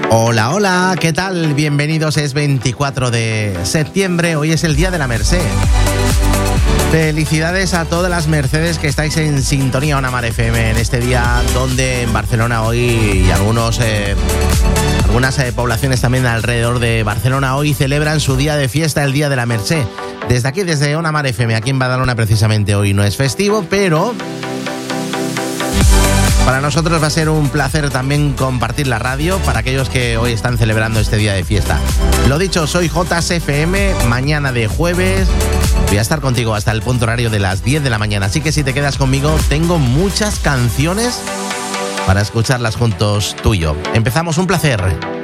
Hola, hola, ¿qué tal? Bienvenidos, es 24 de septiembre, hoy es el Día de la Merced. Felicidades a todas las Mercedes que estáis en sintonía Ona Mar FM en este día, donde en Barcelona hoy y algunas poblaciones también alrededor de Barcelona hoy celebran su día de fiesta, el Día de la Merced. Desde aquí, desde Ona Mar FM, aquí en Badalona precisamente hoy no es festivo, pero para nosotros va a ser un placer también compartir la radio para aquellos que hoy están celebrando este día de fiesta. Lo dicho, soy JSFM, mañana de jueves voy a estar contigo hasta el punto horario de las 10 de la mañana, así que si te quedas conmigo tengo muchas canciones para escucharlas juntos tú y yo. Empezamos, un placer.